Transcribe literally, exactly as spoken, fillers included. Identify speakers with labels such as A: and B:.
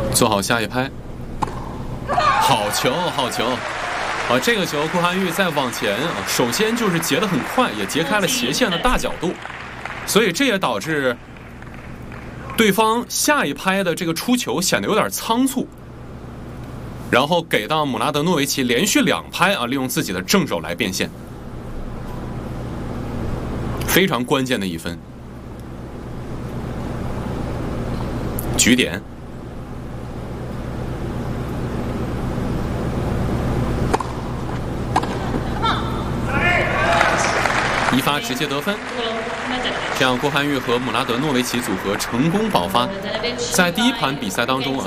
A: 做好下一拍，好球，好球！啊，这个球顾瀚玉再往前啊，首先就是截得很快，也截开了斜线的大角度，所以这也导致对方下一拍的这个出球显得有点仓促，然后给到姆拉德诺维奇连续两拍啊，利用自己的正手来变现，非常关键的一分，局点。一发直接得分，这样郭涵玉和姆拉德诺维奇组合成功爆发。在第一盘比赛当中啊，